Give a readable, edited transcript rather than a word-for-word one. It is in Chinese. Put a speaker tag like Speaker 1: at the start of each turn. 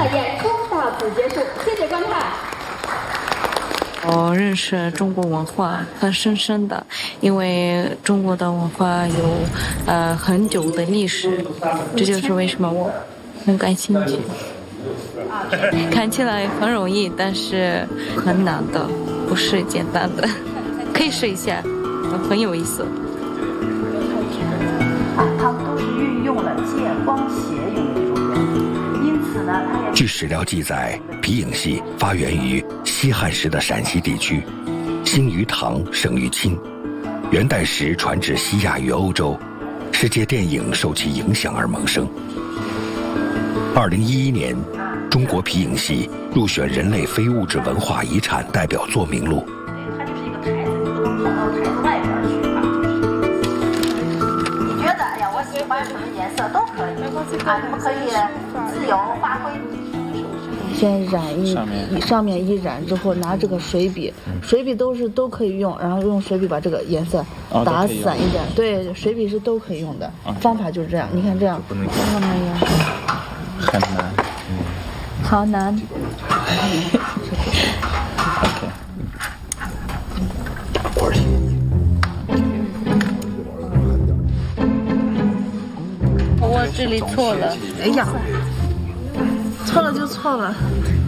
Speaker 1: 彩演出到此结束，谢谢观看。
Speaker 2: 我认识中国文化很深的，因为中国的文化有很久的历史，这就是为什么我很感兴趣。看起来很容易，但是很难的，不是简单的，可以试一下，很有意思。
Speaker 3: 它们都是运用了借光谐影的这种元素，因此呢，它也。
Speaker 4: 据史料记载，皮影戏发源于西汉时的陕西地区，兴于唐，盛于清，元代时传至西亚与欧洲，世界电影受其影响而萌生。2011年，中国皮影戏入选人类非物质文化遗产代表作名录。
Speaker 3: 它就是一个台子，你不能跑到台子外边去啊。你觉得，哎呀，我喜欢什么颜色都可以啊，你们可以自由发挥。
Speaker 5: 先染上面一染之后，拿这个水笔都可以用，然后用水笔把这个颜色打散一点。对，水笔是都可以用的，方法就是这样。你看这样，看到没有？
Speaker 6: 很难，
Speaker 5: 好难。
Speaker 2: 我这里错了，
Speaker 5: 哎呀，错了就错了。